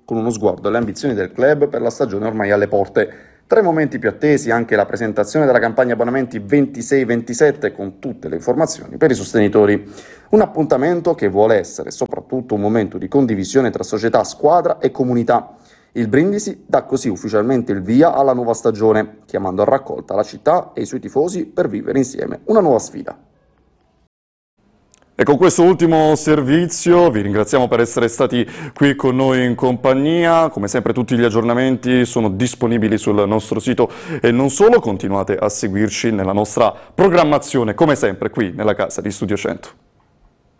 con uno sguardo alle ambizioni del club per la stagione ormai alle porte. Tra i momenti più attesi anche la presentazione della campagna abbonamenti 26-27 con tutte le informazioni per i sostenitori. Un appuntamento che vuole essere soprattutto un momento di condivisione tra società, squadra e comunità. Il Brindisi dà così ufficialmente il via alla nuova stagione, chiamando a raccolta la città e i suoi tifosi per vivere insieme una nuova sfida. E con questo ultimo servizio vi ringraziamo per essere stati qui con noi in compagnia. Come sempre tutti gli aggiornamenti sono disponibili sul nostro sito e non solo, continuate a seguirci nella nostra programmazione come sempre qui nella casa di Studio 100.